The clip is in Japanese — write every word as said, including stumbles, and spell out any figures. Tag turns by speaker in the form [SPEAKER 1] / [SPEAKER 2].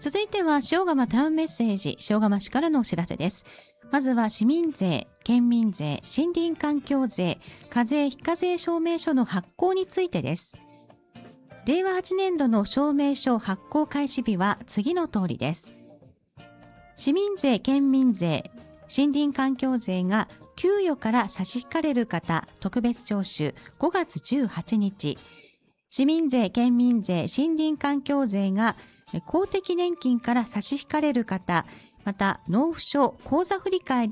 [SPEAKER 1] 続いては塩釜タウンメッセージ、塩釜市からのお知らせです。まずは市民税、県民税、森林環境税、課税非課税証明書の発行についてです。れいわはちねんどの証明書発行開始日は次の通りです。市民税、県民税、森林環境税が給与から差し引かれる方、特別徴収ごがつじゅうはちにち。市民税、県民税、森林環境税が公的年金から差し引かれる方、また納付書、口座振替で